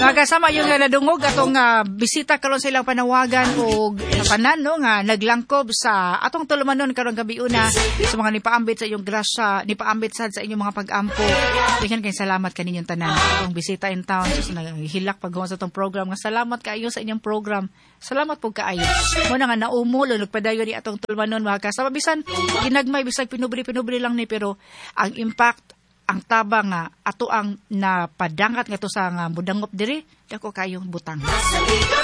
Mga kasama yung nadungog atong bisita karon sa ilang panawagan o tanan no nga naglangkob sa atong tulumanon karon gabi una sa mga nipaambit sa inyong grasya, nipaambit sad sa inyong mga pag-ampo. Daghang kay salamat kaninyong tanan. Atong bisita in town so naghilak paghuman sa atong program nga salamat kaayo sa inyong program. Salamat po kaayo. Mo na nga naumulo nagpadayon ni atong tulumanon mga kasama bisan ginagmay bisag pinubri lang ni pero ang impact ang taba nga ato ang napadangat nga to sa nga budangop diri dako kayong butang.